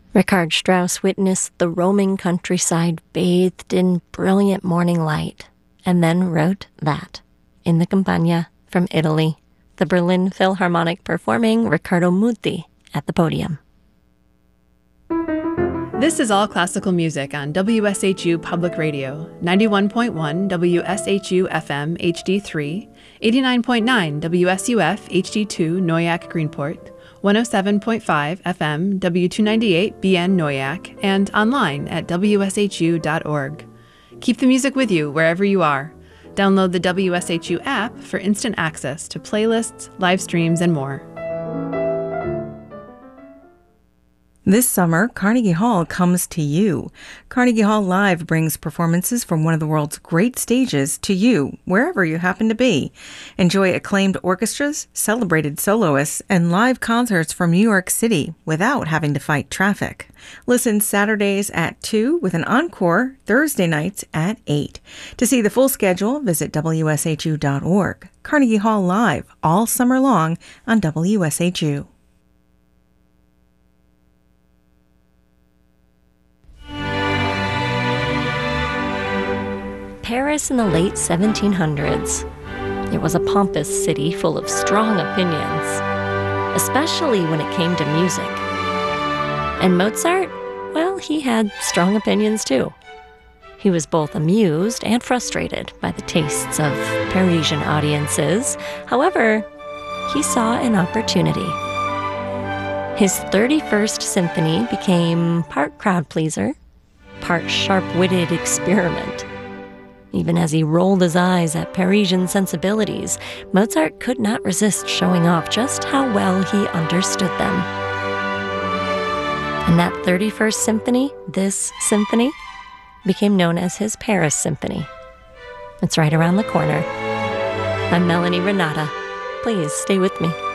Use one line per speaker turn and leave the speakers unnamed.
Richard Strauss witnessed the roaming countryside bathed in brilliant morning light, and then wrote that, in the Campagna from Italy, the Berlin Philharmonic performing Riccardo Muti at the podium.
This is All Classical Music on WSHU Public Radio, 91.1 WSHU FM HD3, 89.9 WSUF HD2 Noyak Greenport, 107.5 FM W298 BN Noyak, and online at wshu.org. Keep the music with you wherever you are. Download the WSHU app for instant access to playlists, live streams, and more.
This summer, Carnegie Hall comes to you. Carnegie Hall Live brings performances from one of the world's great stages to you, wherever you happen to be. Enjoy acclaimed orchestras, celebrated soloists, and live concerts from New York City without having to fight traffic. Listen Saturdays at 2 with an encore Thursday nights at 8. To see the full schedule, visit WSHU.org. Carnegie Hall Live, all summer long on WSHU.
Paris in the late 1700s. It was a pompous city full of strong opinions, especially when it came to music. And Mozart, well, he had strong opinions too. He was both amused and frustrated by the tastes of Parisian audiences. However, he saw an opportunity. His 31st Symphony became part crowd pleaser, part sharp-witted experiment. Even as he rolled his eyes at Parisian sensibilities, Mozart could not resist showing off just how well he understood them. And that 31st Symphony, this symphony, became known as his Paris Symphony. It's right around the corner. I'm Melanie Renata. Please stay with me.